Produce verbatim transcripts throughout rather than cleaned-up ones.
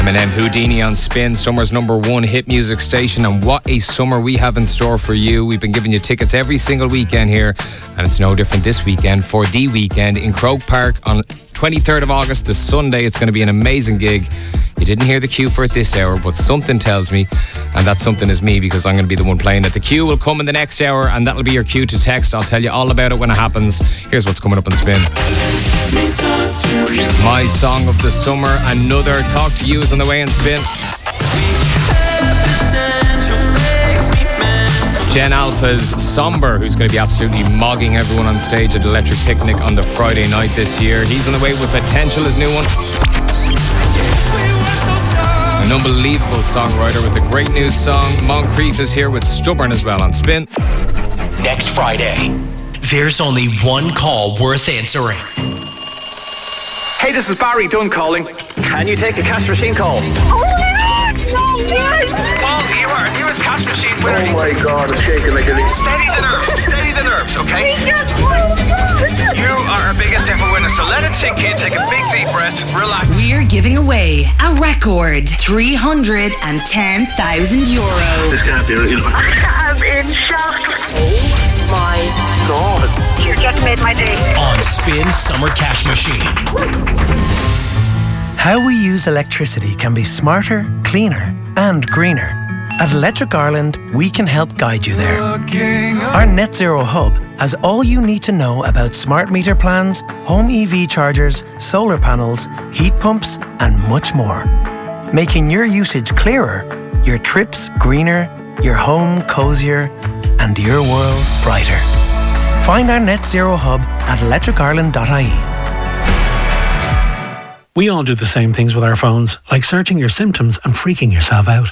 Eminem, Houdini on Spin, summer's number one hit music station, and what a summer we have in store for you. We've been giving you tickets every single weekend here, and it's no different this weekend for The Weekend in Croke Park on twenty-third of August, this Sunday. It's going to be an amazing gig. You didn't hear the cue for it this hour, but something tells me, and that something is me, because I'm going to be the one playing it. The cue will come in the next hour, and that'll be your cue to text. I'll tell you all about it when it happens. Here's what's coming up on Spin. My song of the summer, another Talk to You is on the way in Spin. Jen Alpha's Somber, who's going to be absolutely mogging everyone on stage at Electric Picnic on the Friday night this year. He's on the way with Potential, his new one. An unbelievable songwriter with a great new song. Moncrief is here with Stubborn as well on Spin. Next Friday, there's only one call worth answering. Hey, this is Barry Dunn calling. Can you take a cash machine call? Oh my God, no way! Paul, you are our newest cash machine winner. Oh my God, it's shaking like a leaf. Steady the nerves, steady the nerves, okay? You are our biggest ever winner, so let it sink in, take a big deep breath, relax. We're giving away a record three hundred ten thousand euro. This can't be real. I'm in shock. Oh my God. You just made my day. On Spin Summer Cash Machine. How we use electricity can be smarter, cleaner and greener. At Electric Ireland, we can help guide you there. Our Net Zero Hub has all you need to know about smart meter plans, home E V chargers, solar panels, heat pumps and much more. Making your usage clearer, your trips greener, your home cozier and your world brighter. Find our Net Zero Hub at electric ireland dot I E. We all do the same things with our phones, like searching your symptoms and freaking yourself out.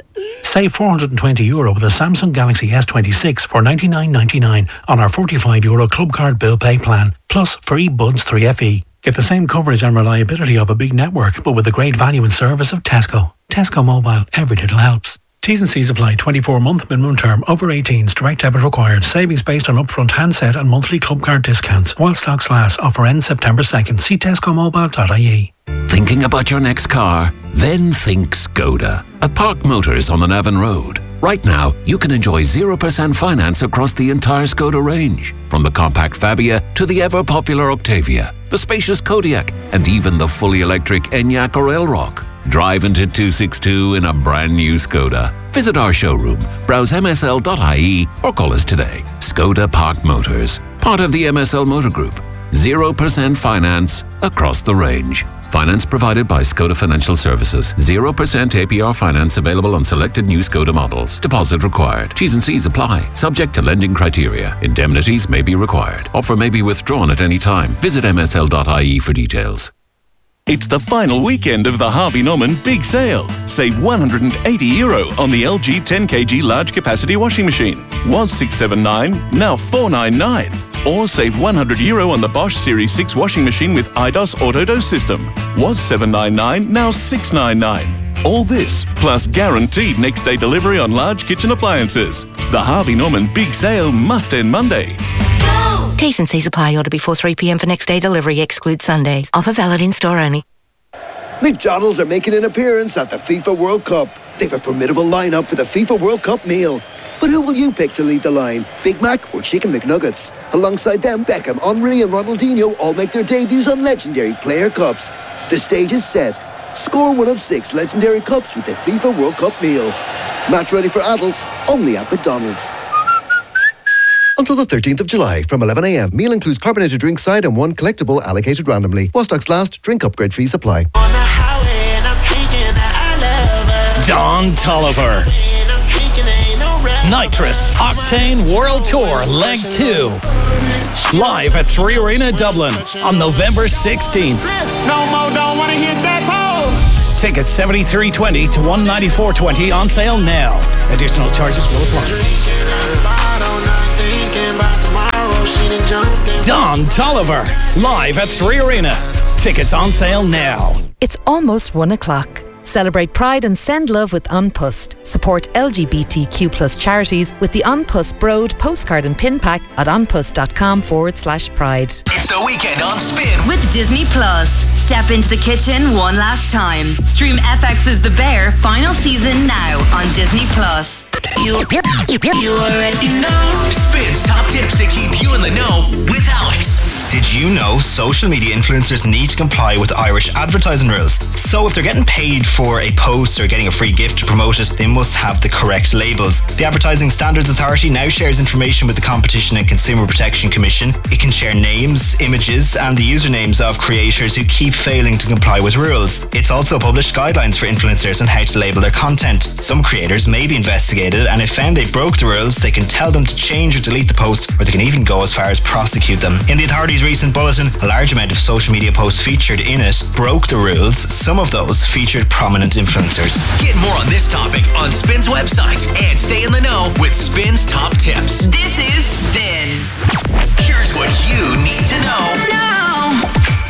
Save four hundred twenty euro with a Samsung Galaxy S twenty-six for ninety-nine ninety-nine on our forty-five euro Club Card Bill Pay plan, plus free Buds three F E. Get the same coverage and reliability of a big network, but with the great value and service of Tesco. Tesco Mobile, every little helps. T's and C's apply. twenty-four month minimum term. Over eighteens. Direct debit required. Savings based on upfront handset and monthly club card discounts. While stocks last. Offer ends September second. See tesco mobile dot I E. Thinking about your next car? Then think Skoda. At Park Motors on the Navan Road. Right now, you can enjoy zero percent finance across the entire Skoda range. From the compact Fabia to the ever-popular Octavia, the spacious Kodiaq, and even the fully electric Enyaq or Elrock. Drive into two sixty-two in a brand new Skoda. Visit our showroom, browse m s l dot I E or call us today. Skoda Park Motors, part of the M S L Motor Group. zero percent finance across the range. Finance provided by Skoda Financial Services. zero percent A P R finance available on selected new Skoda models. Deposit required. T's and C's apply. Subject to lending criteria. Indemnities may be required. Offer may be withdrawn at any time. Visit m s l dot I E for details. It's the final weekend of the Harvey Norman Big Sale. Save one hundred eighty euro on the L G ten kilogram large capacity washing machine. Was six seventy-nine, now four ninety-nine. Or save one hundred euro on the Bosch Series six washing machine with I D O S Autodose system. Was seven ninety-nine, now six ninety-nine. All this, plus guaranteed next day delivery on large kitchen appliances. The Harvey Norman Big Sale must end Monday. T's and C's apply. Order before three p m for next day delivery. Exclude Sundays. Offer valid in store only. McDonald's are making an appearance at the FIFA World Cup. They've a formidable lineup for the FIFA World Cup meal. But who will you pick to lead the line? Big Mac or Chicken McNuggets? Alongside them, Beckham, Henry and Ronaldinho all make their debuts on legendary player cups. The stage is set. Score one of six legendary cups with the FIFA World Cup meal. Match ready for adults, only at McDonald's. Until the thirteenth of July from eleven a m. Meal includes carbonated drink side and one collectible allocated randomly. While stocks last, drink upgrade fees apply. Don Toliver. Nitrous Octane World Tour Leg two. Live at three Arena Dublin on November sixteenth. No more, don't want to hit that pole. Tickets seventy-three twenty to one ninety-four twenty on sale now. Additional charges will apply. Don Toliver, live at three Arena. Tickets on sale now. It's almost one o'clock. Celebrate Pride and send love with An Post. Support L G B T Q plus charities with the An Post Broad postcard and pin pack at anpost.com forward slash pride. It's the weekend on Spin. With Disney Plus. Step into the kitchen one last time. Stream F X's The Bear final season now on Disney Plus. You, you already know. Spin's top tips to keep you in the know with Alex. Did you know social media influencers need to comply with Irish advertising rules? So if they're getting paid for a post or getting a free gift to promote it, they must have the correct labels. The Advertising Standards Authority now shares information with the Competition and Consumer Protection Commission. It can share names, images and the usernames of creators who keep failing to comply with rules. It's also published guidelines for influencers on how to label their content. Some creators may be investigated, and if found they broke the rules, they can tell them to change or delete the post, or they can even go as far as prosecute them. In the authority's recent bulletin, a large amount of social media posts featured in it broke the rules. Some of those featured prominent influencers. Get more on this topic on Spin's website and stay in the know with Spin's top tips. This is Spin. Here's what you need to know. Now.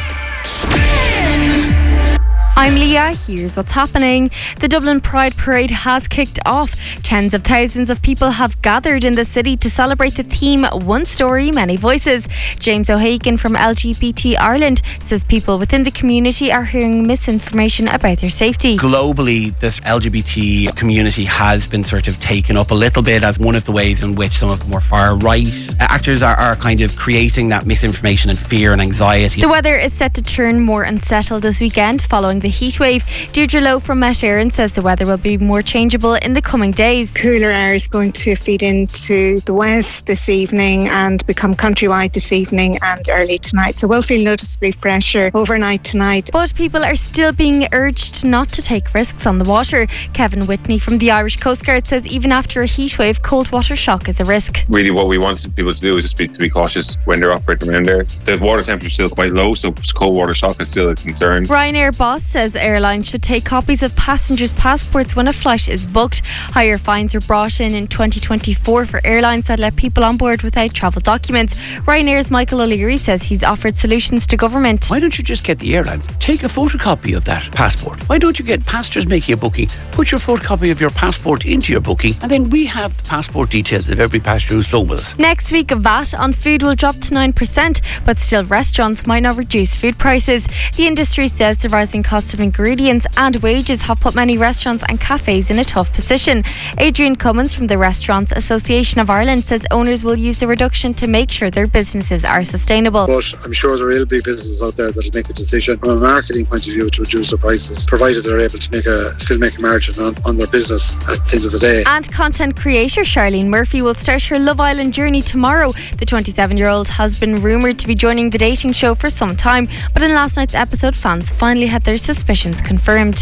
Spin. I'm Leah, here's what's happening. The Dublin Pride Parade has kicked off. Tens of thousands of people have gathered in the city to celebrate the theme One Story, Many Voices. James O'Hagan from L G B T Ireland says people within the community are hearing misinformation about their safety. Globally, this L G B T community has been sort of taken up a little bit as one of the ways in which some of the more far-right actors are, are kind of creating that misinformation and fear and anxiety. The weather is set to turn more unsettled this weekend following the heat wave. Deirdre Lowe from Met Éireann says the weather will be more changeable in the coming days. Cooler air is going to feed into the west this evening and become countrywide this evening and early tonight. So we'll feel noticeably fresher overnight tonight. But people are still being urged not to take risks on the water. Kevin Whitney from the Irish Coast Guard says even after a heat wave, cold water shock is a risk. Really what we want people to do is just be, to be cautious when they're operating around there. The water temperature is still quite low, so cold water shock is still a concern. Ryanair boss says airlines should take copies of passengers' passports when a flight is booked. Higher fines were brought in in twenty twenty-four for airlines that let people on board without travel documents. Ryanair's Michael O'Leary says he's offered solutions to government. Why don't you just get the airlines, take a photocopy of that passport? Why don't you get passengers making a booking, put your photocopy of your passport into your booking, and then we have the passport details of every passenger who's flown with us. Next week, V A T on food will drop to nine percent, but still restaurants might not reduce food prices. The industry says the rising cost of ingredients and wages have put many restaurants and cafes in a tough position. Adrian Cummins from the Restaurants Association of Ireland says owners will use the reduction to make sure their businesses are sustainable. But I'm sure there will be businesses out there that will make a decision from a marketing point of view to reduce their prices, provided they're able to make a still make a margin on, on their business at the end of the day. And content creator Charlene Murphy will start her Love Island journey tomorrow. The twenty-seven-year-old has been rumoured to be joining the dating show for some time, but in last night's episode, fans finally had their suspicions confirmed.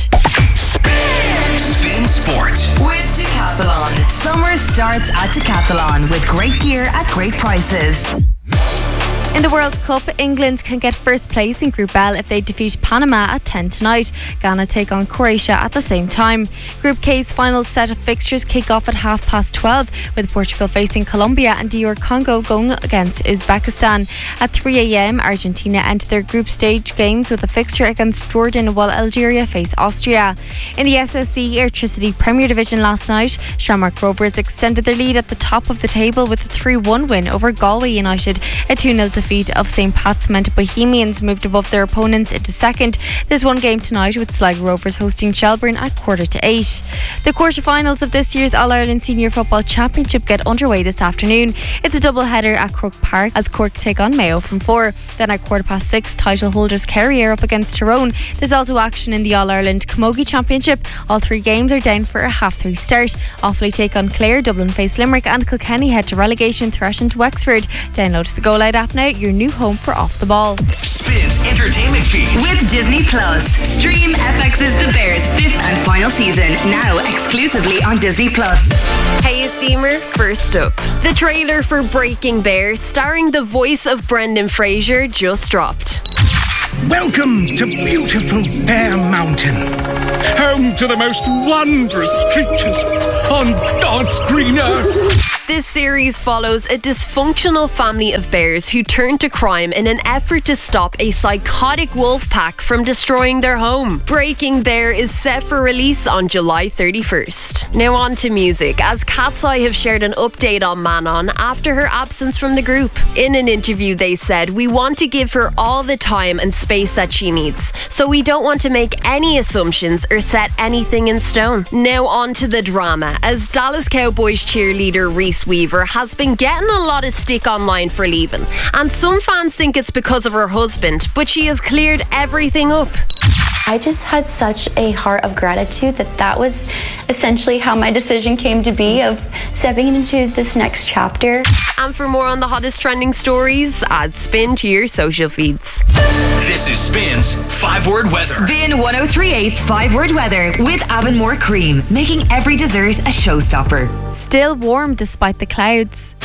Spin, Spin Sport with Decathlon. Summer starts at Decathlon with great gear at great prices. In the World Cup, England can get first place in Group L if they defeat Panama at ten tonight. Ghana take on Croatia at the same time. Group K's final set of fixtures kick off at half past twelve, with Portugal facing Colombia and D R Congo going against Uzbekistan. At three a.m, Argentina enter their group stage games with a fixture against Jordan, while Algeria face Austria. In the S S C Airtricity Premier Division last night, Shamrock Rovers extended their lead at the top of the table with a three one win over Galway United. A two nil defeat of Saint Pat's meant Bohemians moved above their opponents into second. There's one game tonight with Sligo Rovers hosting Shelbourne at quarter to eight. The quarter-finals of this year's All-Ireland Senior Football Championship get underway this afternoon. It's a double-header at Croke Park as Cork take on Mayo from four. Then at quarter past six, title holders Kerry are up against Tyrone. There's also action in the All-Ireland Camogie Championship. All three games are down for a half-three start. Offaly take on Clare, Dublin face Limerick, and Kilkenny head to relegation threatened Wexford. Download the Go Loud app now, your new home for Off the Ball. Spin's entertainment feed with Disney Plus. Stream F X's The Bears fifth and final season now exclusively on Disney Plus. Hey, it's Emer. First up, the trailer for Breaking Bear, starring the voice of Brendan Fraser, just dropped. Welcome to beautiful Bear Mountain, home to the most wondrous creatures on God's green earth. This series follows a dysfunctional family of bears who turn to crime in an effort to stop a psychotic wolf pack from destroying their home. Breaking Bear is set for release on July thirty-first. Now on to music, as Cat's Eye have shared an update on Manon after her absence from the group. In an interview they said, "We want to give her all the time and space that she needs, so we don't want to make any assumptions or set anything in stone." Now on to the drama, as Dallas Cowboys cheerleader Reese Weaver has been getting a lot of stick online for leaving, and some fans think it's because of her husband, but she has cleared everything up. I just had such a heart of gratitude that that was essentially how my decision came to be of stepping into this next chapter. And for more on the hottest trending stories, add Spin to your social feeds. This is Spin's five word weather. Spin one oh three point eight's five word weather with Avonmore Cream, making every dessert a showstopper. Still warm despite the clouds.